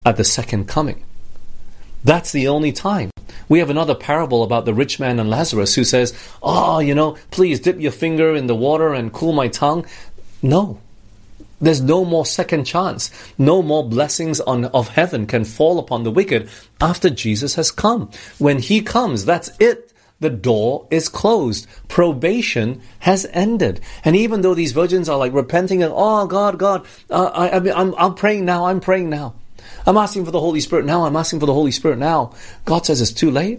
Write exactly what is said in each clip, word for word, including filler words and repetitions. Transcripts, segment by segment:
at the second coming. That's the only time. We have another parable about the rich man and Lazarus who says, oh, you know, please dip your finger in the water and cool my tongue. No. There's no more second chance. No more blessings on, of heaven can fall upon the wicked after Jesus has come. When he comes, that's it. The door is closed. Probation has ended. And even though these virgins are like repenting and, oh, God, God, uh, I, I mean, I'm, I'm praying now, I'm praying now. I'm asking for the Holy Spirit now, I'm asking for the Holy Spirit now. God says it's too late.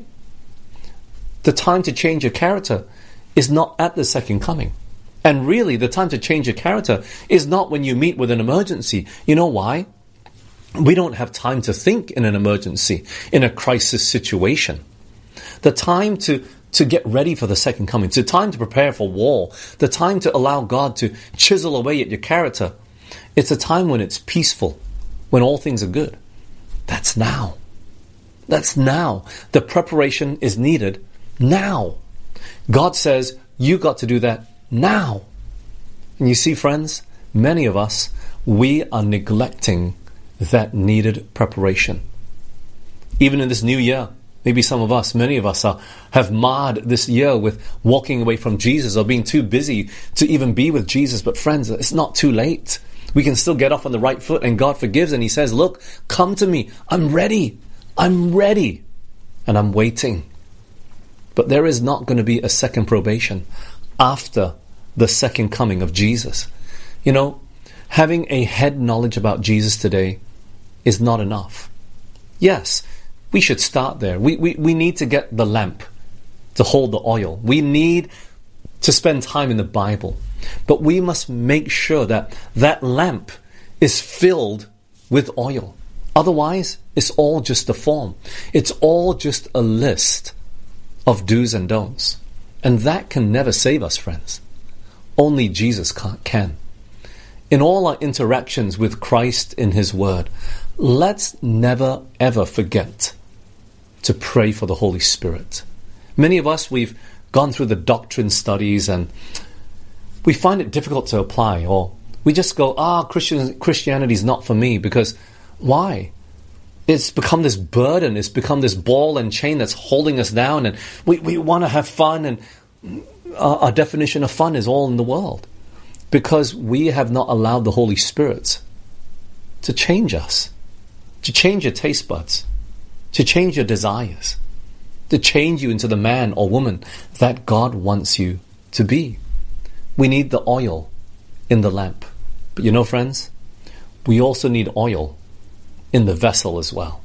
The time to change your character is not at the second coming. And really, the time to change your character is not when you meet with an emergency. You know why? We don't have time to think in an emergency, in a crisis situation. The time to, to get ready for the second coming, the time to prepare for war, the time to allow God to chisel away at your character, it's a time when it's peaceful, when all things are good. That's now. That's now. The preparation is needed now. God says, you got to do that now. And you see, friends, many of us, we are neglecting that needed preparation. Even in this new year, maybe some of us, many of us are, have marred this year with walking away from Jesus or being too busy to even be with Jesus. But friends, it's not too late. We can still get off on the right foot, and God forgives, and he says, look, come to me. I'm ready. I'm ready. And I'm waiting. But there is not going to be a second probation after the second coming of Jesus. You know, having a head knowledge about Jesus today is not enough. Yes, we should start there. We, we, we need to get the lamp to hold the oil. We need to spend time in the Bible. But we must make sure that that lamp is filled with oil. Otherwise, it's all just a form. It's all just a list of do's and don'ts. And that can never save us, friends. Only Jesus can. In all our interactions with Christ in his word, let's never ever forget to pray for the Holy Spirit. Many of us, we've gone through the doctrine studies and we find it difficult to apply, or we just go, ah, Christian, Christianity is not for me, because why? It's become this burden, it's become this ball and chain that's holding us down, and we, we want to have fun, and our, our definition of fun is all in the world, because we have not allowed the Holy Spirit to change us, to change your taste buds, to change your desires, to change you into the man or woman that God wants you to be. We need the oil in the lamp. But you know, friends, we also need oil in the vessel as well.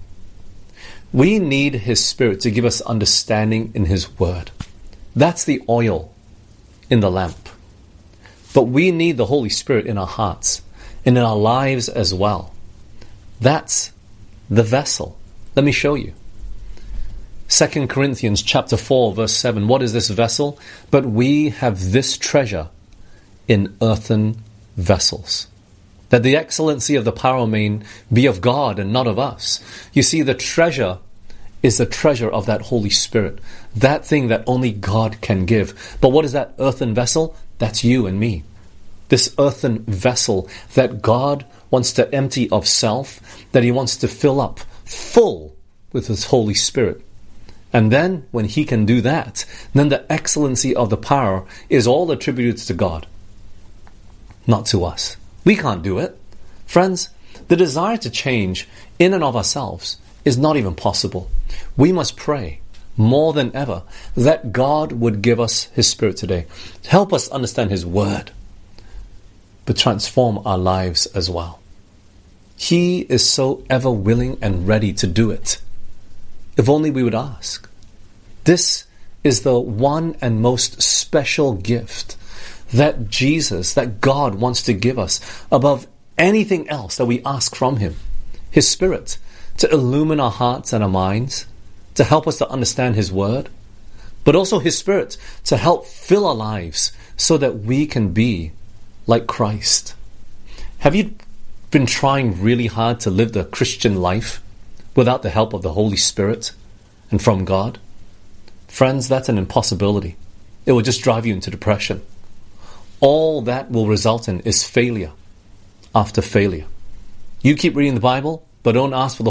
We need his Spirit to give us understanding in his word. That's the oil in the lamp. But we need the Holy Spirit in our hearts and in our lives as well. That's the vessel. Let me show you. Second Corinthians chapter four, verse seven. What is this vessel? But we have this treasure in earthen vessels, that the excellency of the power may be of God and not of us. You see, the treasure is the treasure of that Holy Spirit, that thing that only God can give. But what is that earthen vessel? That's you and me. This earthen vessel that God wants to empty of self, that he wants to fill up full with his Holy Spirit. And then, when he can do that, then the excellency of the power is all attributed to God, not to us. We can't do it. Friends, the desire to change in and of ourselves is not even possible. We must pray more than ever that God would give us his Spirit today, help us understand his word, but transform our lives as well. He is so ever willing and ready to do it. If only we would ask. This is the one and most special gift that Jesus, that God wants to give us above anything else that we ask from him. His Spirit to illumine our hearts and our minds, to help us to understand his word, but also his Spirit to help fill our lives so that we can be like Christ. Have you been trying really hard to live the Christian life without the help of the Holy Spirit and from God? Friends, that's an impossibility. It will just drive you into depression. All that will result in is failure after failure. You keep reading the Bible, but don't ask for the